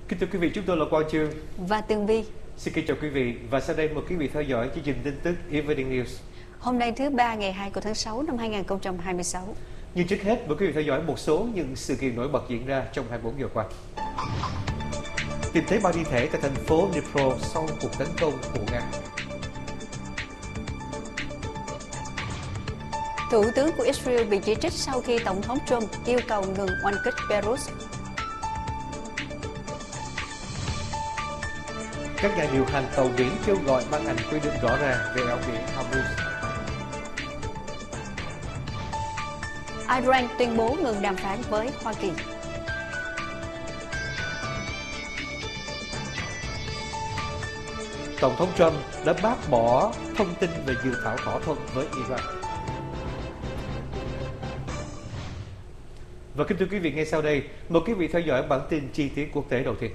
Kính thưa quý vị, chúng tôi là Quang Chương và Tường Vi. Xin kính chào quý vị và sau đây mời quý vị theo dõi chương trình tin tức Evening News. Hôm nay thứ Ba ngày 2 của tháng 6 năm 2026. Nhưng trước hết mời quý vị theo dõi một số những sự kiện nổi bật diễn ra trong 24 giờ qua. Tìm thấy 3 thi thể tại thành phố Dnipro sau cuộc tấn công của Nga. Thủ tướng của Israel bị chỉ trích sau khi Tổng thống Trump yêu cầu ngừng oanh kích Beirut. Các nhà điều hành tàu biển kêu gọi ban hành quy định rõ ràng về eo biển Hormuz. Iran tuyên bố ngừng đàm phán với Hoa Kỳ. Tổng thống Trump đã bác bỏ thông tin về dự thảo thỏa thuận với Iran. Và kính thưa quý vị, ngay sau đây mời quý vị theo dõi bản tin chi tiết quốc tế đầu tiên.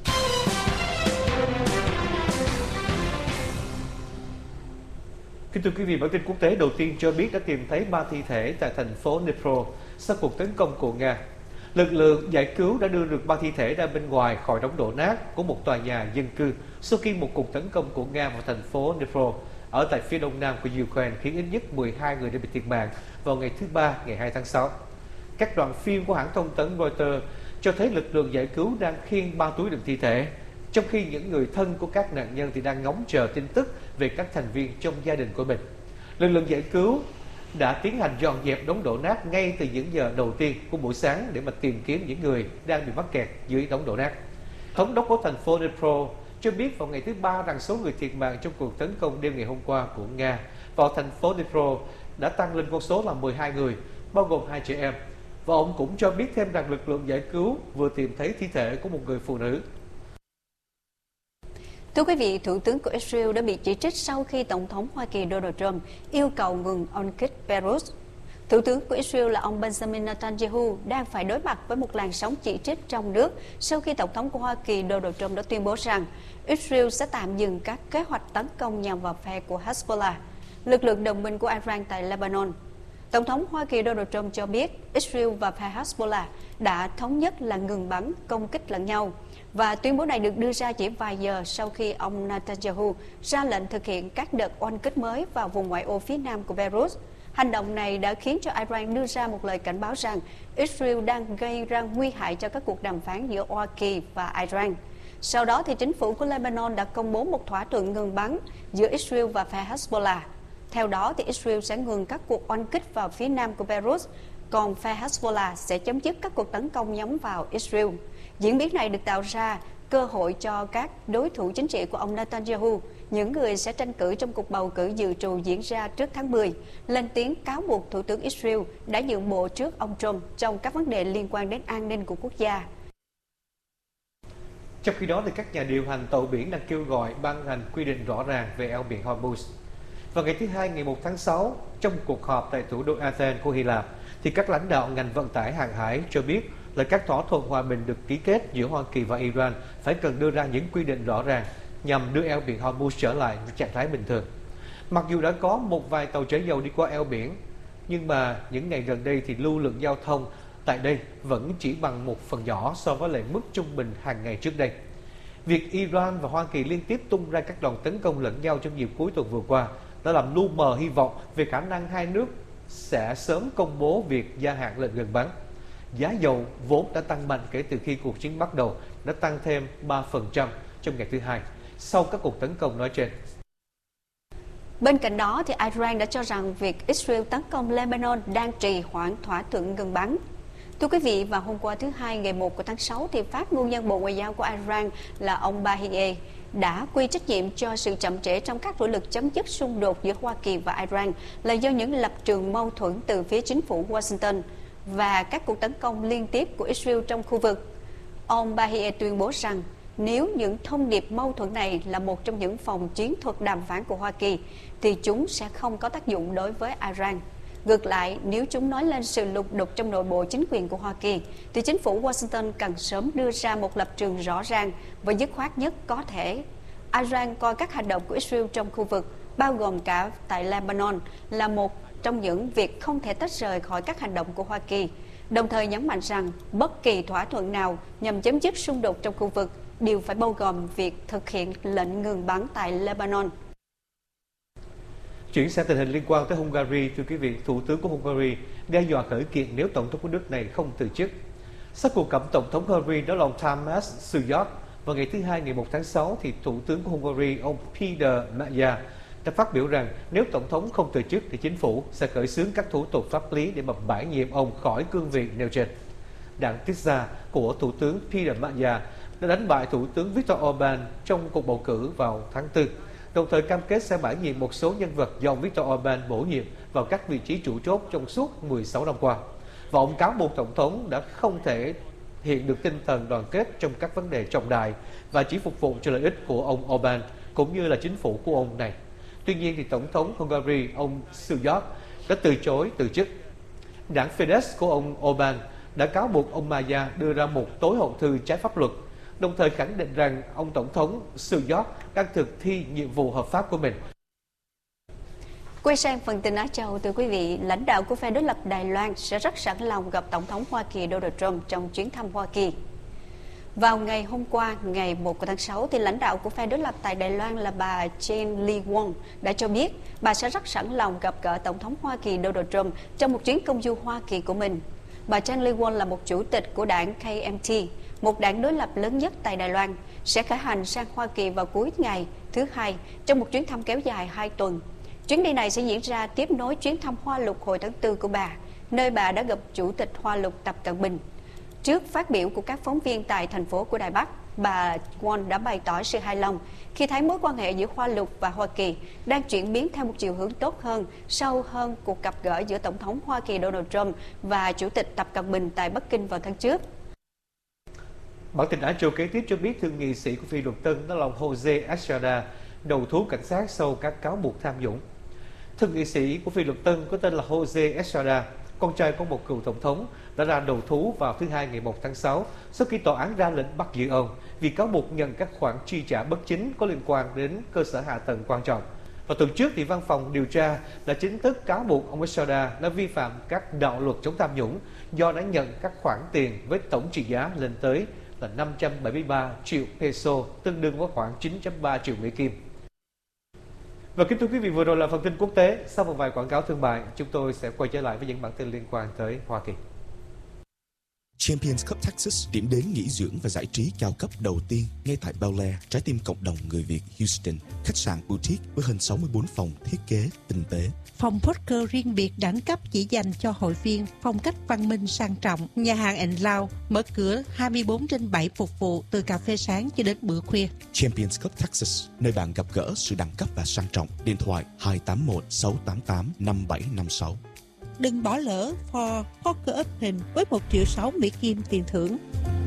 Kính thưa quý vị, bản tin quốc tế đầu tiên cho biết đã tìm thấy 3 thi thể tại thành phố Dnipro sau cuộc tấn công của Nga. Lực lượng giải cứu đã đưa được 3 thi thể ra bên ngoài khỏi đống đổ nát của một tòa nhà dân cư sau khi một cuộc tấn công của Nga vào thành phố Dnipro ở tại phía đông nam của Ukraine khiến ít nhất 12 người đã bị thiệt mạng vào ngày thứ Ba, ngày 2 tháng 6. Các đoạn phim của hãng thông tấn Reuters cho thấy lực lượng giải cứu đang khiêng 3 túi đựng thi thể, trong khi những người thân của các nạn nhân thì đang ngóng chờ tin tức về các thành viên trong gia đình của mình. Lực lượng giải cứu đã tiến hành dọn dẹp đống đổ nát ngay từ những giờ đầu tiên của buổi sáng để mà tìm kiếm những người đang bị mắc kẹt dưới đống đổ nát. Thống đốc của thành phố Dnipro cho biết vào ngày thứ Ba rằng số người thiệt mạng trong cuộc tấn công đêm ngày hôm qua của Nga vào thành phố Dnipro đã tăng lên con số là 12 người, bao gồm 2 trẻ em. Và ông cũng cho biết thêm rằng lực lượng giải cứu vừa tìm thấy thi thể của một người phụ nữ. Thưa quý vị, Thủ tướng của Israel đã bị chỉ trích sau khi Tổng thống Hoa Kỳ Donald Trump yêu cầu ngừng oanh kích Beirut. Thủ tướng của Israel là ông Benjamin Netanyahu đang phải đối mặt với một làn sóng chỉ trích trong nước sau khi Tổng thống của Hoa Kỳ Donald Trump đã tuyên bố rằng Israel sẽ tạm dừng các kế hoạch tấn công nhằm vào phe của Hezbollah, lực lượng đồng minh của Iran tại Lebanon. Tổng thống Hoa Kỳ Donald Trump cho biết Israel và phe Hezbollah đã thống nhất là ngừng bắn công kích lẫn nhau. Và tuyên bố này được đưa ra chỉ vài giờ sau khi ông Netanyahu ra lệnh thực hiện các đợt oanh kích mới vào vùng ngoại ô phía nam của Beirut. Hành động này đã khiến cho Iran đưa ra một lời cảnh báo rằng Israel đang gây ra nguy hại cho các cuộc đàm phán giữa Hoa Kỳ và Iran. Sau đó thì chính phủ của Lebanon đã công bố một thỏa thuận ngừng bắn giữa Israel và phe Hezbollah. Theo đó thì Israel sẽ ngừng các cuộc oanh kích vào phía nam của Beirut, còn phe Hezbollah sẽ chấm dứt các cuộc tấn công nhắm vào Israel. Diễn biến này được tạo ra cơ hội cho các đối thủ chính trị của ông Netanyahu, những người sẽ tranh cử trong cuộc bầu cử dự trù diễn ra trước tháng 10, lên tiếng cáo buộc Thủ tướng Israel đã nhượng bộ trước ông Trump trong các vấn đề liên quan đến an ninh của quốc gia. Trong khi đó, thì các nhà điều hành tàu biển đang kêu gọi ban hành quy định rõ ràng về eo biển Hormuz. Vào ngày thứ Hai, ngày 1 tháng 6, trong cuộc họp tại thủ đô Athens của Hy Lạp, thì các lãnh đạo ngành vận tải hàng hải cho biết là các thỏa thuận hòa bình được ký kết giữa Hoa Kỳ và Iran phải cần đưa ra những quy định rõ ràng nhằm đưa eo biển Hormuz trở lại trạng thái bình thường. Mặc dù đã có một vài tàu chở dầu đi qua eo biển, nhưng mà những ngày gần đây thì lưu lượng giao thông tại đây vẫn chỉ bằng một phần nhỏ so với lại mức trung bình hàng ngày trước đây. Việc Iran và Hoa Kỳ liên tiếp tung ra các đòn tấn công lẫn nhau trong dịp cuối tuần vừa qua đã làm lu mờ hy vọng về khả năng hai nước sẽ sớm công bố việc gia hạn lệnh ngừng bắn. Giá dầu vốn đã tăng mạnh kể từ khi cuộc chiến bắt đầu đã tăng thêm 3% trong ngày thứ Hai sau các cuộc tấn công nói trên. Bên cạnh đó, thì Iran đã cho rằng việc Israel tấn công Lebanon đang trì hoãn thỏa thuận ngừng bắn. Thưa quý vị, vào hôm qua thứ Hai ngày 1 của tháng 6, thì phát ngôn nhân Bộ Ngoại giao của Iran là ông Bahie đã quy trách nhiệm cho sự chậm trễ trong các nỗ lực chấm dứt xung đột giữa Hoa Kỳ và Iran là do những lập trường mâu thuẫn từ phía chính phủ Washington và các cuộc tấn công liên tiếp của Israel trong khu vực. Ông Bahie tuyên bố rằng nếu những thông điệp mâu thuẫn này là một trong những phòng chiến thuật đàm phán của Hoa Kỳ, thì chúng sẽ không có tác dụng đối với Iran. Ngược lại, nếu chúng nói lên sự lục đục trong nội bộ chính quyền của Hoa Kỳ, thì chính phủ Washington cần sớm đưa ra một lập trường rõ ràng và dứt khoát nhất có thể. Iran coi các hành động của Israel trong khu vực, bao gồm cả tại Lebanon, là một trong những việc không thể tách rời khỏi các hành động của Hoa Kỳ, đồng thời nhấn mạnh rằng bất kỳ thỏa thuận nào nhằm chấm dứt xung đột trong khu vực đều phải bao gồm việc thực hiện lệnh ngừng bắn tại Lebanon. Chuyển sang tình hình liên quan tới Hungary, thưa quý vị, Thủ tướng của Hungary đe dọa khởi kiện nếu Tổng thống của nước này không từ chức. Sau cuộc gặp Tổng thống Hungary đó là ông Tamás Szijjártó vào ngày thứ Hai ngày 1 tháng 6, thì Thủ tướng của Hungary ông Péter Magyar đã phát biểu rằng nếu Tổng thống không từ chức thì chính phủ sẽ khởi xướng các thủ tục pháp lý để mà bãi nhiệm ông khỏi cương vị nêu trên. Đảng Tisza của Thủ tướng Péter Magyar đã đánh bại Thủ tướng Viktor Orbán trong cuộc bầu cử vào tháng 4, đồng thời cam kết sẽ bãi nhiệm một số nhân vật do ông Viktor Orbán bổ nhiệm vào các vị trí chủ chốt trong suốt 16 năm qua. Và ông cáo buộc Tổng thống đã không thể hiện được tinh thần đoàn kết trong các vấn đề trọng đại và chỉ phục vụ cho lợi ích của ông Orbán cũng như là chính phủ của ông này. Tuy nhiên, thì Tổng thống Hungary ông Szijjártó đã từ chối từ chức. Đảng Fidesz của ông Orbán đã cáo buộc ông Magyar đưa ra một tối hậu thư trái pháp luật, đồng thời khẳng định rằng ông Tổng thống Szijjártó đang thực thi nhiệm vụ hợp pháp của mình. Quay sang phần tin Á Châu, thưa quý vị, lãnh đạo của phe đối lập Đài Loan sẽ rất sẵn lòng gặp Tổng thống Hoa Kỳ Donald Trump trong chuyến thăm Hoa Kỳ. Vào ngày hôm qua, ngày 1 tháng 6, thì lãnh đạo của phe đối lập tại Đài Loan là bà Chen Li-won đã cho biết bà sẽ rất sẵn lòng gặp gỡ Tổng thống Hoa Kỳ Donald Trump trong một chuyến công du Hoa Kỳ của mình. Bà Chen Li-won là một chủ tịch của đảng KMT, một đảng đối lập lớn nhất tại Đài Loan, sẽ khởi hành sang Hoa Kỳ vào cuối ngày thứ Hai trong một chuyến thăm kéo dài 2 tuần. Chuyến đi này sẽ diễn ra tiếp nối chuyến thăm Hoa Lục hồi tháng 4 của bà, nơi bà đã gặp Chủ tịch Hoa Lục Tập Cận Bình. Trước phát biểu của các phóng viên tại thành phố của Đài Bắc, bà Won đã bày tỏ sự hài lòng khi thấy mối quan hệ giữa Hoa Lục và Hoa Kỳ đang chuyển biến theo một chiều hướng tốt hơn sau hơn cuộc gặp gỡ giữa Tổng thống Hoa Kỳ Donald Trump và Chủ tịch Tập Cận Bình tại Bắc Kinh vào tháng trước. Bản tin Á Châu kế tiếp cho biết thượng nghị sĩ của phe luật Tân đó là ông Jose Estrada đầu thú cảnh sát sau các cáo buộc tham nhũng. Thượng nghị sĩ của phe luật Tân có tên là Jose Estrada, con trai của một cựu tổng thống, đã ra đầu thú vào thứ Hai ngày 1 tháng 6 sau khi tòa án ra lệnh bắt giữ ông vì cáo buộc nhận các khoản chi trả bất chính có liên quan đến cơ sở hạ tầng quan trọng. Vào tuần trước, thì văn phòng điều tra đã chính thức cáo buộc ông Estrada đã vi phạm các đạo luật chống tham nhũng do đã nhận các khoản tiền với tổng trị giá lên tới là 573 triệu peso, tương đương với khoảng 9.3 triệu Mỹ Kim. Và kính thưa quý vị, vừa rồi là phần tin quốc tế. Sau một vài quảng cáo thương mại, chúng tôi sẽ quay trở lại với những bản tin liên quan tới Hoa Kỳ. Champions Cup Texas, điểm đến nghỉ dưỡng và giải trí cao cấp đầu tiên ngay tại Bel Air, trái tim cộng đồng người Việt Houston. Khách sạn boutique với hơn 64 phòng thiết kế tinh tế. Phòng poker riêng biệt đẳng cấp chỉ dành cho hội viên, phong cách văn minh sang trọng. Nhà hàng and Lounge mở cửa 24/7 phục vụ từ cà phê sáng cho đến bữa khuya. Champions Cup Texas, nơi bạn gặp gỡ sự đẳng cấp và sang trọng. Điện thoại 281 688 5756. Đừng bỏ lỡ For Poker Open với 1,6 triệu Mỹ Kim tiền thưởng.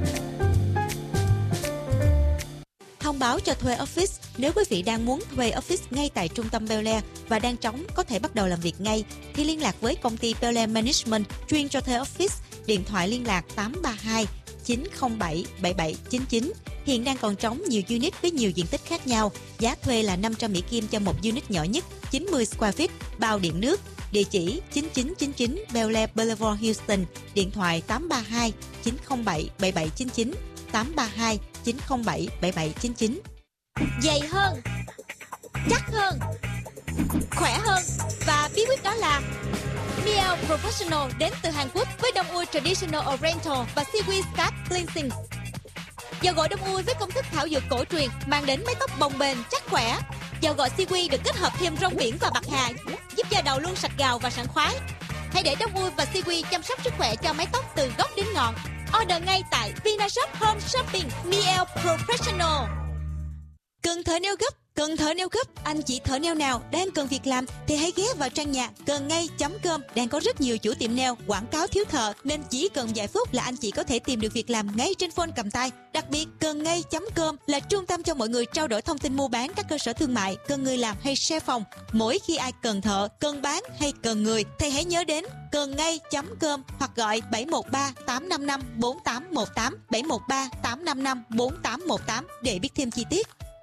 Thông báo cho thuê office. Nếu quý vị đang muốn thuê office ngay tại trung tâm Bel Air và đang trống có thể bắt đầu làm việc ngay, thì liên lạc với công ty Bel Air Management chuyên cho thuê office. Điện thoại liên lạc 832 907 7799. Hiện đang còn trống nhiều unit với nhiều diện tích khác nhau. Giá thuê là 500 Mỹ Kim cho một unit nhỏ nhất, 90 square feet, bao điện nước. Địa chỉ 9999 Bel Air Boulevard, Houston. Điện thoại 832 907 7799, 832 907 7799. Dày hơn, chắc hơn, khỏe hơn, và bí quyết đó là Miele Professional đến từ Hàn Quốc với đông ui Traditional Oriental và Seaweed Scalp Cleansing. Dầu gội đông ui với công thức thảo dược cổ truyền mang đến mái tóc bồng bềnh chắc khỏe. Dầu gội Seaweed được kết hợp thêm rong biển và bạc hà, giúp da đầu luôn sạch gào và sảng khoái. Hãy để đông ui và Seaweed chăm sóc sức khỏe cho mái tóc từ gốc đến ngọn. Order ngay tại Vinashop Home Shopping. Miele Professional. Cần thợ nail gấp, anh chị thợ nail nào đang cần việc làm thì hãy ghé vào trang nhà cầngngay.com. Đang có rất nhiều chủ tiệm nail quảng cáo thiếu thợ, nên chỉ cần vài phút là anh chị có thể tìm được việc làm ngay trên phone cầm tay. Đặc biệt, cầngngay.com là trung tâm cho mọi người trao đổi thông tin mua bán các cơ sở thương mại, cần người làm hay share phòng. Mỗi khi ai cần thợ, cần bán hay cần người thì hãy nhớ đến cầngngay.com hoặc gọi 713 855 4818, 713 855 4818 để biết thêm chi tiết.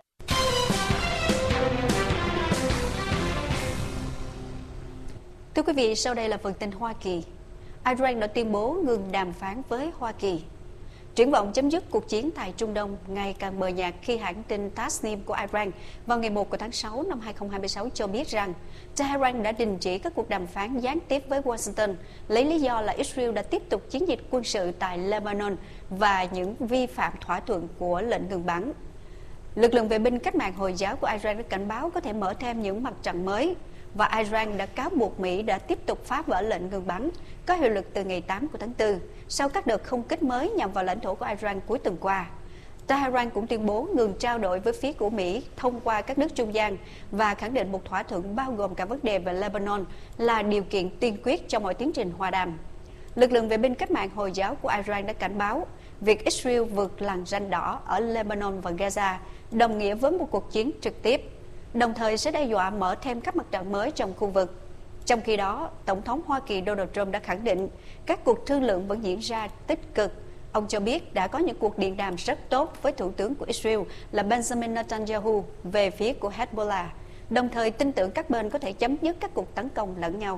Thưa quý vị, sau đây là phần tin Hoa Kỳ. Iran đã tuyên bố ngừng đàm phán với Hoa Kỳ. Triển vọng chấm dứt cuộc chiến tại Trung Đông ngày càng mờ nhạt khi hãng tin Tasnim của Iran vào ngày 1 của tháng 6 năm 2026 cho biết rằng Tehran đã đình chỉ các cuộc đàm phán gián tiếp với Washington, lấy lý do là Israel đã tiếp tục chiến dịch quân sự tại Lebanon và những vi phạm thỏa thuận của lệnh ngừng bắn. Lực lượng vệ binh cách mạng Hồi giáo của Iran đã cảnh báo có thể mở thêm những mặt trận mới, và Iran đã cáo buộc Mỹ đã tiếp tục phá vỡ lệnh ngừng bắn có hiệu lực từ ngày 8 của tháng 4 sau các đợt không kích mới nhằm vào lãnh thổ của Iran cuối tuần qua. Tehran cũng tuyên bố ngừng trao đổi với phía của Mỹ thông qua các nước trung gian và khẳng định một thỏa thuận bao gồm cả vấn đề về Lebanon là điều kiện tiên quyết cho mọi tiến trình hòa đàm. Lực lượng vệ binh cách mạng Hồi giáo của Iran đã cảnh báo việc Israel vượt làn ranh đỏ ở Lebanon và Gaza đồng nghĩa với một cuộc chiến trực tiếp, đồng thời sẽ đe dọa mở thêm các mặt trận mới trong khu vực. Trong khi đó, Tổng thống Hoa Kỳ Donald Trump đã khẳng định các cuộc thương lượng vẫn diễn ra tích cực. Ông cho biết đã có những cuộc điện đàm rất tốt với Thủ tướng của Israel là Benjamin Netanyahu về phía của Hezbollah, đồng thời tin tưởng các bên có thể chấm dứt các cuộc tấn công lẫn nhau.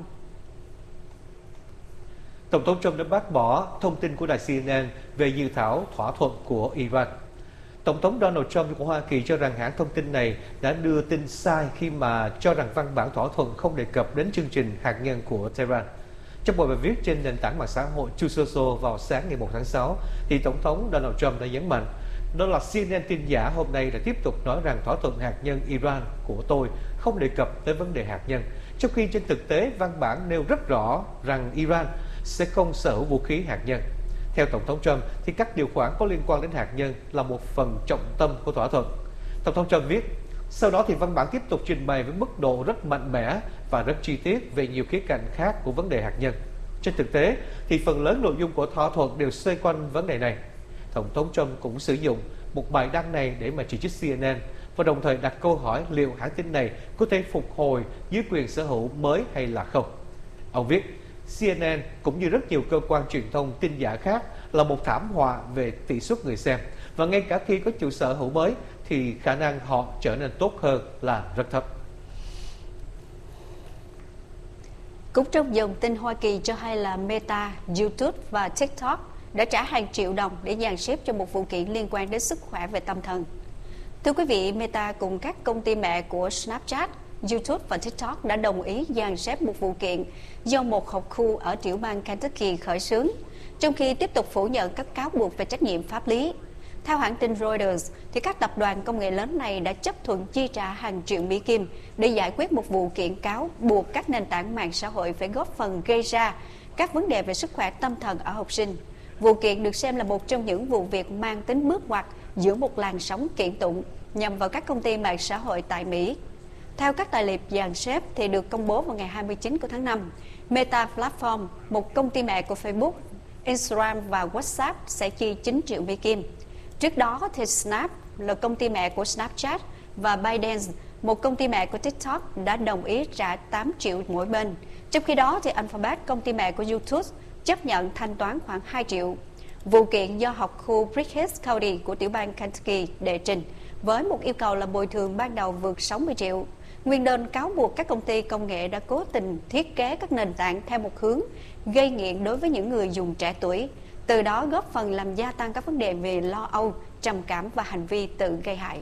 Tổng thống Trump đã bác bỏ thông tin của đài CNN về dự thảo thỏa thuận của Iran. Tổng thống Donald Trump của Hoa Kỳ cho rằng hãng thông tin này đã đưa tin sai khi mà cho rằng văn bản thỏa thuận không đề cập đến chương trình hạt nhân của Tehran. Trong một bài viết trên nền tảng mạng xã hội Truth Social vào sáng ngày 1 tháng 6, thì Tổng thống Donald Trump đã nhấn mạnh đó là CNN tin giả hôm nay đã tiếp tục nói rằng thỏa thuận hạt nhân Iran của tôi không đề cập tới vấn đề hạt nhân, trong khi trên thực tế văn bản nêu rất rõ rằng Iran sẽ không sở hữu vũ khí hạt nhân. Theo Tổng thống Trump, thì các điều khoản có liên quan đến hạt nhân là một phần trọng tâm của thỏa thuận. Tổng thống Trump viết, sau đó thì văn bản tiếp tục trình bày với mức độ rất mạnh mẽ và rất chi tiết về nhiều khía cạnh khác của vấn đề hạt nhân. Trên thực tế, thì phần lớn nội dung của thỏa thuận đều xoay quanh vấn đề này. Tổng thống Trump cũng sử dụng một bài đăng này để mà chỉ trích CNN và đồng thời đặt câu hỏi liệu hãng tin này có thể phục hồi dưới quyền sở hữu mới hay là không. Ông viết, CNN cũng như rất nhiều cơ quan truyền thông tin giả khác là một thảm họa về tỷ suất người xem, và ngay cả khi có chủ sở hữu mới thì khả năng họ trở nên tốt hơn là rất thấp. Cũng trong dòng tin Hoa Kỳ cho hay là Meta, YouTube và TikTok đã trả hàng triệu đồng để dàn xếp cho một vụ kiện liên quan đến sức khỏe về tâm thần. Thưa quý vị, Meta cùng các công ty mẹ của Snapchat, YouTube và TikTok đã đồng ý dàn xếp một vụ kiện do một học khu ở tiểu bang Kentucky khởi xướng, trong khi tiếp tục phủ nhận các cáo buộc về trách nhiệm pháp lý. Theo hãng tin Reuters, thì các tập đoàn công nghệ lớn này đã chấp thuận chi trả hàng triệu Mỹ Kim để giải quyết một vụ kiện cáo buộc các nền tảng mạng xã hội phải góp phần gây ra các vấn đề về sức khỏe tâm thần ở học sinh. Vụ kiện được xem là một trong những vụ việc mang tính bước ngoặt giữa một làn sóng kiện tụng nhằm vào các công ty mạng xã hội tại Mỹ. Theo các tài liệu dàn xếp thì được công bố vào ngày 29 của tháng 5, Meta Platform, một công ty mẹ của Facebook, Instagram và WhatsApp sẽ chi 9 triệu Mỹ Kim. Trước đó thì Snap là công ty mẹ của Snapchat và ByteDance, một công ty mẹ của TikTok đã đồng ý trả 8 triệu mỗi bên. Trong khi đó thì Alphabet, công ty mẹ của YouTube, chấp nhận thanh toán khoảng 2 triệu. Vụ kiện do học khu Brickhead County của tiểu bang Kentucky đệ trình với một yêu cầu là bồi thường ban đầu vượt 60 triệu. Nguyên đơn cáo buộc các công ty công nghệ đã cố tình thiết kế các nền tảng theo một hướng gây nghiện đối với những người dùng trẻ tuổi, từ đó góp phần làm gia tăng các vấn đề về lo âu, trầm cảm và hành vi tự gây hại.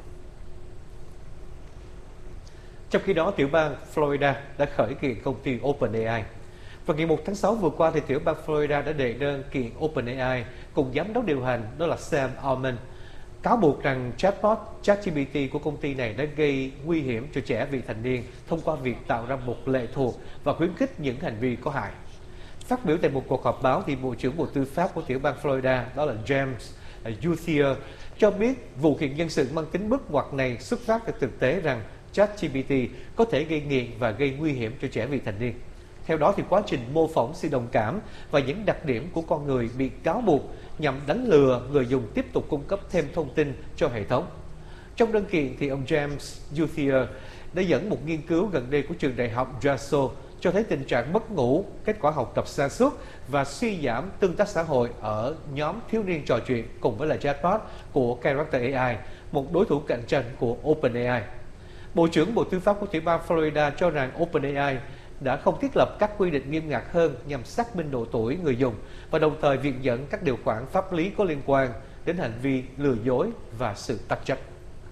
Trong khi đó, tiểu bang Florida đã khởi kiện công ty OpenAI. Vào ngày 1 tháng 6 vừa qua, thì tiểu bang Florida đã đệ đơn kiện OpenAI cùng giám đốc điều hành đó là Sam Altman, cáo buộc rằng chatbot ChatGPT của công ty này đã gây nguy hiểm cho trẻ vị thành niên thông qua việc tạo ra một lệ thuộc và khuyến khích những hành vi có hại. Phát biểu tại một cuộc họp báo, thì Bộ trưởng Bộ Tư pháp của tiểu bang Florida đó là James Uthier cho biết vụ kiện dân sự mang tính bước ngoặt này xuất phát từ thực tế rằng ChatGPT có thể gây nghiện và gây nguy hiểm cho trẻ vị thành niên. Theo đó, thì quá trình mô phỏng sự đồng cảm và những đặc điểm của con người bị cáo buộc nhằm đánh lừa người dùng tiếp tục cung cấp thêm thông tin cho hệ thống. Trong đơn kiện, thì ông James Uthier đã dẫn một nghiên cứu gần đây của trường đại học Drexel cho thấy tình trạng mất ngủ, kết quả học tập sa sút và suy giảm tương tác xã hội ở nhóm thiếu niên trò chuyện cùng với là chatbot của Character AI, một đối thủ cạnh tranh của OpenAI. Bộ trưởng Bộ Tư pháp của tiểu bang Florida cho rằng OpenAI đã không thiết lập các quy định nghiêm ngặt hơn nhằm xác minh độ tuổi người dùng và đồng thời viện dẫn các điều khoản pháp lý có liên quan đến hành vi lừa dối và sự tắc trách.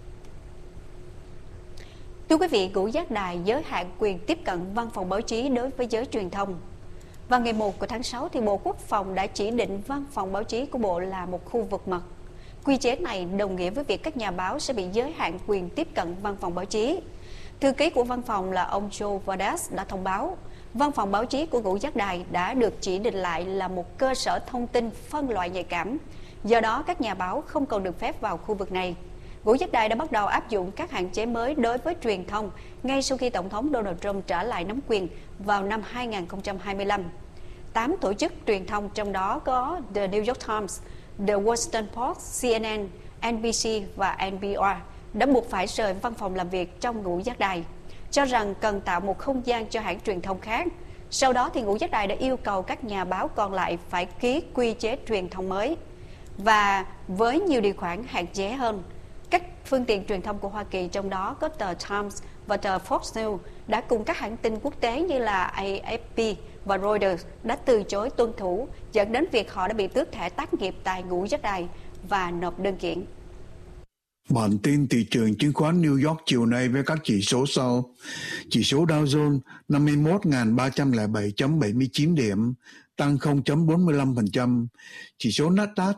Thưa quý vị, Ngũ Giác Đài giới hạn quyền tiếp cận văn phòng báo chí đối với giới truyền thông. Vào ngày 1 của tháng 6, thì Bộ Quốc phòng đã chỉ định văn phòng báo chí của Bộ là một khu vực mật. Quy chế này đồng nghĩa với việc các nhà báo sẽ bị giới hạn quyền tiếp cận văn phòng báo chí. Thư ký của văn phòng là ông Joe Vardas đã thông báo, văn phòng báo chí của Ngũ Giác Đài đã được chỉ định lại là một cơ sở thông tin phân loại nhạy cảm. Do đó, các nhà báo không còn được phép vào khu vực này. Ngũ Giác Đài đã bắt đầu áp dụng các hạn chế mới đối với truyền thông ngay sau khi Tổng thống Donald Trump trở lại nắm quyền vào năm 2025. 8 tổ chức truyền thông, trong đó có The New York Times, The Washington Post, CNN, NBC và NPR, đã buộc phải rời văn phòng làm việc trong Ngũ Giác Đài, cho rằng cần tạo một không gian cho hãng truyền thông khác. Sau đó, thì Ngũ Giác Đài đã yêu cầu các nhà báo còn lại phải ký quy chế truyền thông mới. Và với nhiều điều khoản hạn chế hơn, các phương tiện truyền thông của Hoa Kỳ, trong đó có tờ Times và tờ Fox News, đã cùng các hãng tin quốc tế như là AFP và Reuters đã từ chối tuân thủ, dẫn đến việc họ đã bị tước thẻ tác nghiệp tại Ngũ Giác Đài và nộp đơn kiện. Bản tin thị trường chứng khoán New York chiều nay với các chỉ số sau. Chỉ số Dow Jones 51.307.79 điểm, tăng 0.45%. Chỉ số Nasdaq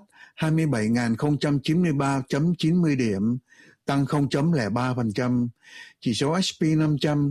27.093.90 điểm, tăng 0.03%. Chỉ số S&P 500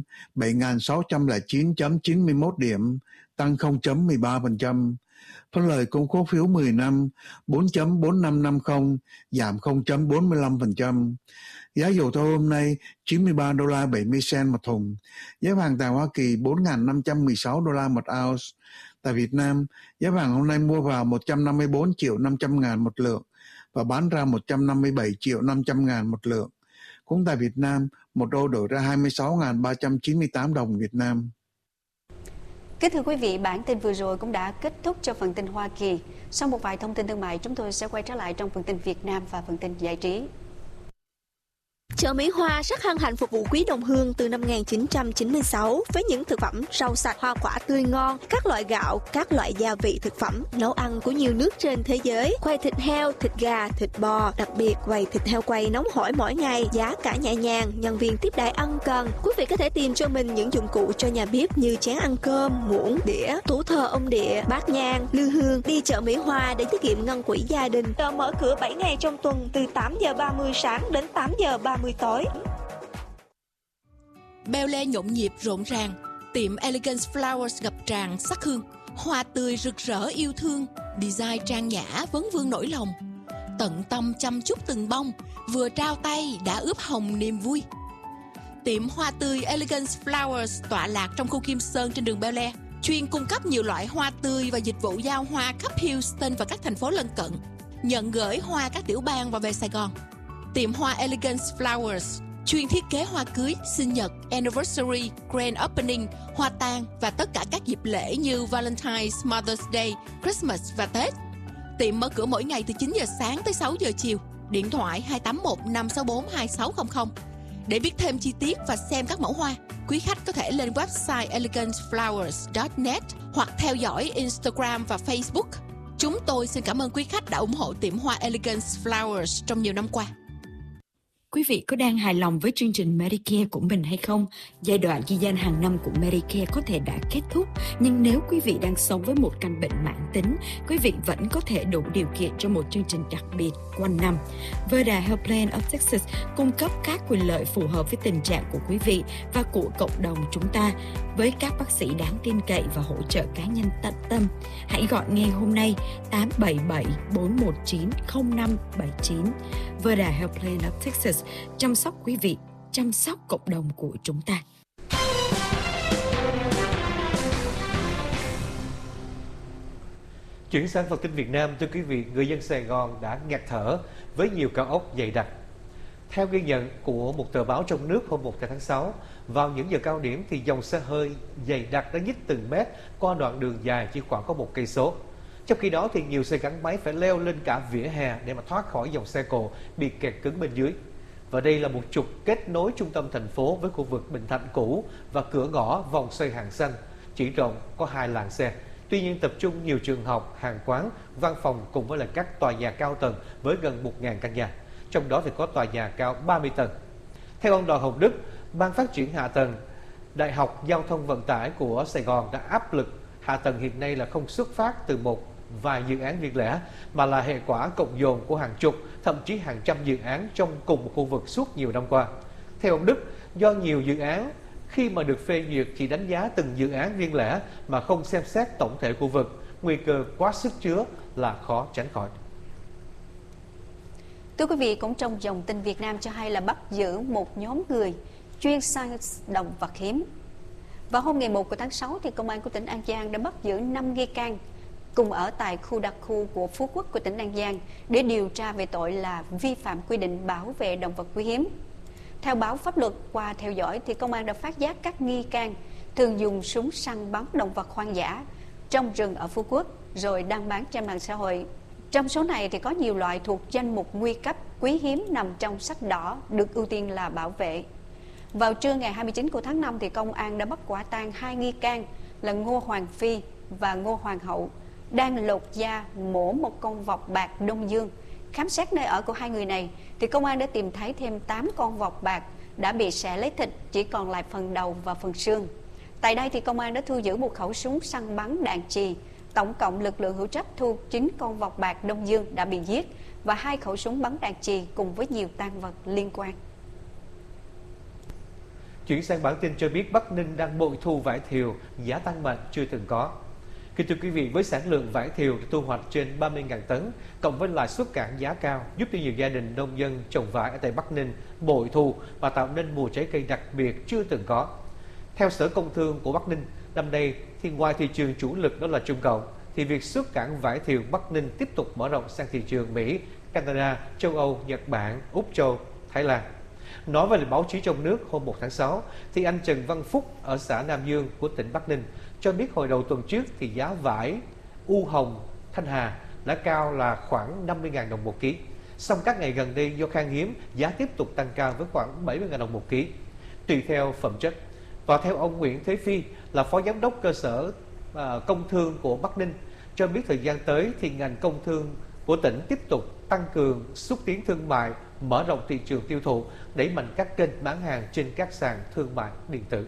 7.609.91 điểm, tăng 0.13%. Phân lời công cổ phiếu 10 năm 4.4550, giảm 0.45%. Giá dầu thô hôm nay $93.70 một thùng. Giá vàng tại Hoa Kỳ $4.516 một ounce. Tại Việt Nam, giá vàng hôm nay mua vào 154.500.000 một lượng và bán ra 157.500.000 một lượng. Cũng tại Việt Nam, một đô đổi ra 26.398 đồng Việt Nam. Kính thưa quý vị, bản tin vừa rồi cũng đã kết thúc cho phần tin Hoa Kỳ. Sau một vài thông tin thương mại, chúng tôi sẽ quay trở lại trong phần tin Việt Nam và phần tin giải trí. Chợ Mỹ Hoa rất hân hạnh phục vụ quý đồng hương từ năm 1996 với những thực phẩm rau sạch, hoa quả tươi ngon, các loại gạo, các loại gia vị thực phẩm, nấu ăn của nhiều nước trên thế giới, quầy thịt heo, thịt gà, thịt bò, đặc biệt quầy thịt heo quay nóng hổi mỗi ngày, giá cả nhẹ nhàng, nhân viên tiếp đãi ân cần. Quý vị có thể tìm cho mình những dụng cụ cho nhà bếp như chén ăn cơm, muỗng, đĩa, tủ thờ ông địa, bát nhang, lư hương. Đi chợ Mỹ Hoa để tiết kiệm ngân quỹ gia đình. Chợ mở cửa 7 ngày trong tuần từ 8:30 sáng đến 8:30 tối. Bel Air nhộn nhịp rộn ràng, tiệm Elegance Flowers ngập tràn sắc hương, hoa tươi rực rỡ yêu thương, design trang nhã vấn vương nỗi lòng, tận tâm chăm chút từng bông, vừa trao tay đã ướp hồng niềm vui. Tiệm hoa tươi Elegance Flowers tọa lạc trong khu Kim Sơn trên đường Bel Air, chuyên cung cấp nhiều loại hoa tươi và dịch vụ giao hoa khắp Houston và các thành phố lân cận, nhận gửi hoa các tiểu bang và về Sài Gòn. Tiệm hoa Elegance Flowers chuyên thiết kế hoa cưới, sinh nhật, anniversary, grand opening, hoa tang và tất cả các dịp lễ như Valentine's, Mother's Day, Christmas và Tết. Tiệm mở cửa mỗi ngày từ 9 giờ sáng tới 6 giờ chiều. Điện thoại 281 564 2600. Để biết thêm chi tiết và xem các mẫu hoa, quý khách có thể lên website eleganceflowers.net hoặc theo dõi Instagram và Facebook. Chúng tôi xin cảm ơn quý khách đã ủng hộ tiệm hoa Elegance Flowers trong nhiều năm qua. Quý vị có đang hài lòng với chương trình Medicare của mình hay không? Giai đoạn ghi danh hàng năm của Medicare có thể đã kết thúc, nhưng nếu quý vị đang sống với một căn bệnh mãn tính, quý vị vẫn có thể đủ điều kiện cho một chương trình đặc biệt quanh năm. Verda Health Plan of Texas cung cấp các quyền lợi phù hợp với tình trạng của quý vị và của cộng đồng chúng ta, với các bác sĩ đáng tin cậy và hỗ trợ cá nhân tận tâm. Hãy gọi ngay hôm nay 877-419-0579. Verda Health Plan of Texas, chăm sóc quý vị, chăm sóc cộng đồng của chúng ta. Chuyển sang phần tin Việt Nam, thưa quý vị, người dân Sài Gòn đã ngạt thở với nhiều cao ốc dày đặc. Theo ghi nhận của một tờ báo trong nước hôm 1 tháng 6, vào những giờ cao điểm thì dòng xe hơi dày đặc đã nhích từng mét qua đoạn đường dài chỉ khoảng có 1 cây số. Trong khi đó thì nhiều xe gắn máy phải leo lên cả vỉa hè để mà thoát khỏi dòng xe cộ bị kẹt cứng bên dưới. Và đây là một trục kết nối trung tâm thành phố với khu vực Bình Thạnh cũ và cửa ngõ vòng xoay Hàng Xanh, chỉ rộng có 2 làn xe. Tuy nhiên tập trung nhiều trường học, hàng quán, văn phòng cùng với các tòa nhà cao tầng với gần 1.000 căn nhà. Trong đó thì có tòa nhà cao 30 tầng. Theo ông Đoàn Hồng Đức, Ban Phát triển Hạ tầng Đại học Giao thông Vận tải của Sài Gòn đã áp lực hạ tầng hiện nay là không xuất phát từ một vài dự án riêng lẻ, mà là hệ quả cộng dồn của hàng chục, thậm chí hàng trăm dự án trong cùng một khu vực suốt nhiều năm qua. Theo ông Đức, do nhiều dự án khi mà được phê duyệt chỉ đánh giá từng dự án riêng lẻ mà không xem xét tổng thể khu vực, nguy cơ quá sức chứa là khó tránh khỏi. Thưa quý vị, cũng trong dòng tin Việt Nam cho hay là bắt giữ một nhóm người chuyên săn động vật hiếm. Vào hôm ngày 1 của tháng 6, thì Công an của tỉnh An Giang đã bắt giữ 5 nghi can cùng ở tại khu đặc khu của Phú Quốc của tỉnh An Giang để điều tra về tội là vi phạm quy định bảo vệ động vật quý hiếm. Theo báo pháp luật, qua theo dõi thì công an đã phát giác các nghi can thường dùng súng săn bắn động vật hoang dã trong rừng ở Phú Quốc rồi đăng bán trên mạng xã hội. Trong số này thì có nhiều loại thuộc danh mục nguy cấp quý hiếm nằm trong sách đỏ được ưu tiên là bảo vệ. Vào trưa ngày 29 của tháng 5 thì công an đã bắt quả tang 2 nghi can là Ngô Hoàng Phi và Ngô Hoàng Hậu đang lột da mổ một con vọc bạc Đông Dương. Khám xét nơi ở của hai người này thì công an đã tìm thấy thêm 8 con vọc bạc đã bị xẻ lấy thịt, chỉ còn lại phần đầu và phần xương. Tại đây thì công an đã thu giữ một khẩu súng săn bắn đạn chì. Tổng cộng lực lượng hữu trách thu 9 con vọc bạc Đông Dương đã bị giết và 2 khẩu súng bắn đạn chì cùng với nhiều tang vật liên quan. Chuyển sang bản tin cho biết Bắc Ninh đang bội thu vải thiều, giá tăng mạnh chưa từng có. Kính thưa quý vị, với sản lượng vải thiều thu hoạch trên 30.000 tấn, cộng với lãi suất cảng giá cao, giúp cho nhiều gia đình nông dân trồng vải ở tại Bắc Ninh bội thu và tạo nên mùa trái cây đặc biệt chưa từng có. Theo Sở Công Thương của Bắc Ninh, năm nay thì ngoài thị trường chủ lực đó là Trung Cộng, thì việc xuất cảng vải thiều Bắc Ninh tiếp tục mở rộng sang thị trường Mỹ, Canada, châu Âu, Nhật Bản, Úc Châu, Thái Lan. Nói về báo chí trong nước hôm 1 tháng 6, thì anh Trần Văn Phúc ở xã Nam Dương của tỉnh Bắc Ninh cho biết hồi đầu tuần trước thì giá vải U Hồng, Thanh Hà đã cao là khoảng 50.000 đồng một ký. Song các ngày gần đây do khan hiếm, giá tiếp tục tăng cao với khoảng 70.000 đồng một ký, tùy theo phẩm chất. Và theo ông Nguyễn Thế Phi là Phó Giám đốc cơ sở Công Thương của Bắc Ninh, cho biết thời gian tới thì ngành công thương của tỉnh tiếp tục tăng cường xúc tiến thương mại, mở rộng thị trường tiêu thụ, đẩy mạnh các kênh bán hàng trên các sàn thương mại điện tử.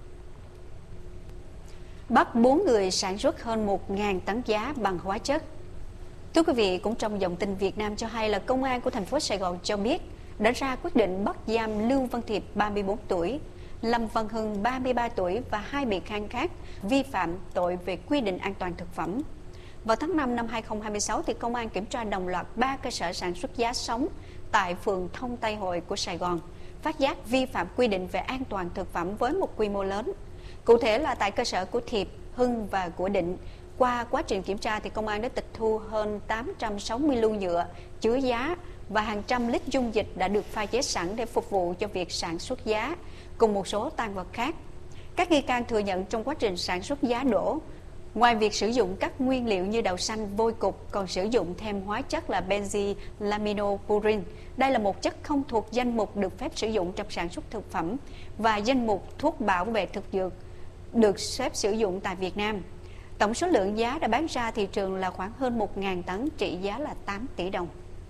Bắt 4 người sản xuất hơn 1.000 tấn giá bằng hóa chất. Thưa quý vị, cũng trong dòng tin Việt Nam cho hay là Công an của thành phố Sài Gòn cho biết đã ra quyết định bắt giam Lưu Văn Thiệp 34 tuổi, Lâm Văn Hưng 33 tuổi và 2 bị can khác vi phạm tội về quy định an toàn thực phẩm. Vào tháng 5 năm 2026 thì công an kiểm tra đồng loạt 3 cơ sở sản xuất giá sống tại phường Thông Tây Hội của Sài Gòn, phát giác vi phạm quy định về an toàn thực phẩm với một quy mô lớn. Cụ thể là tại cơ sở của Thiệp, Hưng và của Định. Qua quá trình kiểm tra thì công an đã tịch thu hơn 860 lu nhựa chứa giá và hàng trăm lít dung dịch đã được pha chế sẵn để phục vụ cho việc sản xuất giá, cùng một số tang vật khác. Các nghi can thừa nhận trong quá trình sản xuất giá đỗ, ngoài việc sử dụng các nguyên liệu như đậu xanh, vôi cục, còn sử dụng thêm hóa chất là benzylaminopurin. Đây là một chất không thuộc danh mục được phép sử dụng trong sản xuất thực phẩm và danh mục thuốc bảo vệ thực dược được phép sử dụng tại Việt Nam. Tổng số lượng giá đã bán ra thị trường là khoảng hơn 1.000 tấn, trị giá là 8 tỷ đồng.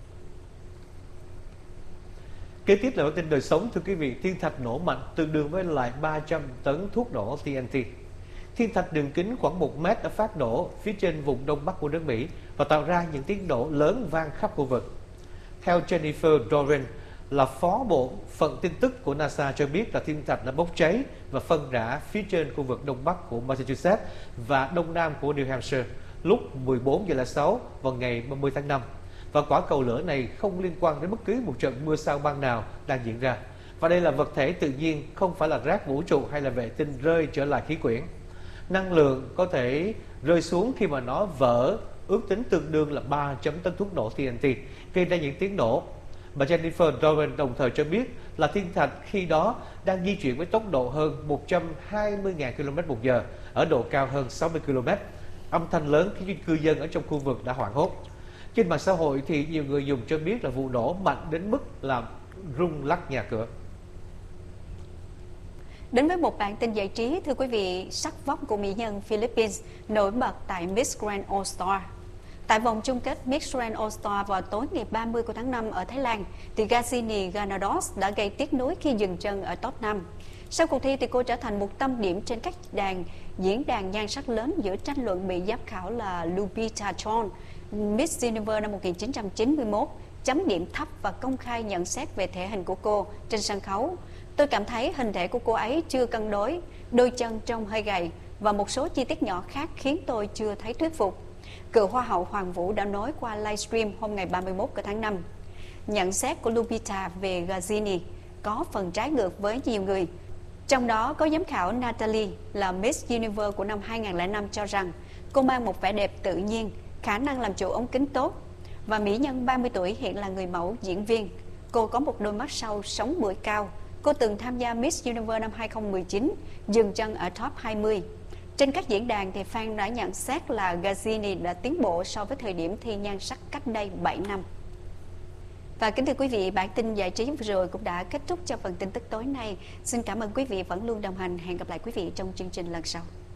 Kế tiếp là bản tin đời sống. Thưa quý vị, thiên thạch nổ mạnh tương đương với lại 300 tấn thuốc nổ TNT. Thiên thạch đường kính khoảng 1 mét đã phát nổ phía trên vùng đông bắc của nước Mỹ và tạo ra những tiếng nổ lớn vang khắp khu vực. Theo Jennifer Doran, là phó bộ phận tin tức của NASA, cho biết là thiên thạch đã bốc cháy và phân rã phía trên khu vực đông bắc của Massachusetts và đông nam của New Hampshire lúc 14:06 vào ngày 30 tháng 5. Và quả cầu lửa này không liên quan đến bất cứ một trận mưa sao băng nào đang diễn ra. Và đây là vật thể tự nhiên, không phải là rác vũ trụ hay là vệ tinh rơi trở lại khí quyển. Năng lượng có thể rơi xuống khi mà nó vỡ, ước tính tương đương là 3 tấn thuốc nổ TNT, gây ra những tiếng nổ. Bà Jennifer Doran đồng thời cho biết là thiên thạch khi đó đang di chuyển với tốc độ hơn 120.000 km/h ở độ cao hơn 60 km. Âm thanh lớn khiến cư dân ở trong khu vực đã hoảng hốt. Trên mạng xã hội thì nhiều người dùng cho biết là vụ nổ mạnh đến mức làm rung lắc nhà cửa. Đến với một bản tin giải trí, thưa quý vị, sắc vóc của mỹ nhân Philippines nổi bật tại Miss Grand All Star. Tại vòng chung kết Miss Grand All Star vào tối ngày 30 của tháng 5 ở Thái Lan, thì Gazini Granados đã gây tiếc nuối khi dừng chân ở top 5. Sau cuộc thi thì cô trở thành một tâm điểm trên các diễn đàn nhan sắc lớn giữa tranh luận bị giám khảo là Lupita Chon, Miss Universe năm 1991, chấm điểm thấp và công khai nhận xét về thể hình của cô trên sân khấu. Tôi cảm thấy hình thể của cô ấy chưa cân đối, đôi chân trông hơi gầy và một số chi tiết nhỏ khác khiến tôi chưa thấy thuyết phục. Cựu Hoa hậu Hoàng Vũ đã nói qua livestream hôm ngày 31 của tháng 5. Nhận xét của Lupita về Gazini có phần trái ngược với nhiều người. Trong đó có giám khảo Natalie là Miss Universe của năm 2005 cho rằng cô mang một vẻ đẹp tự nhiên, khả năng làm chủ ống kính tốt. Và mỹ nhân 30 tuổi hiện là người mẫu diễn viên. Cô có một đôi mắt sâu, sống mũi cao. Cô từng tham gia Miss Universe năm 2019, dừng chân ở top 20. Trên các diễn đàn thì fan đã nhận xét là Gazini đã tiến bộ so với thời điểm thi nhan sắc cách đây 7 năm. Và kính thưa quý vị, bản tin giải trí vừa rồi cũng đã kết thúc cho phần tin tức tối nay. Xin cảm ơn quý vị vẫn luôn đồng hành. Hẹn gặp lại quý vị trong chương trình lần sau.